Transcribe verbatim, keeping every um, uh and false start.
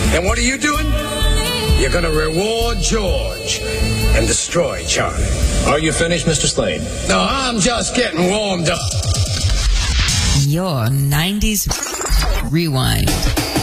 And what are you doing? You're going to reward George and destroy Charlie. Are you finished, Mister Slade? No, I'm just getting warmed up. Your nineties Rewind.